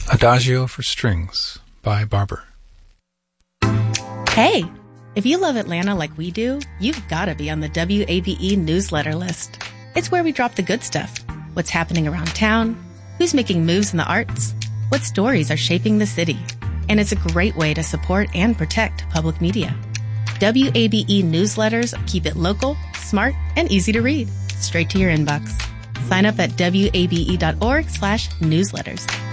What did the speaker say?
Adagio for Strings by Barber. Hey, if you love Atlanta like we do, you've got to be on the WABE newsletter list. It's where we drop the good stuff. What's happening around town, who's making moves in the arts, what stories are shaping the city. And it's a great way to support and protect public media. WABE newsletters keep it local, smart, and easy to read, straight to your inbox. Sign up at wabe.org/newsletters.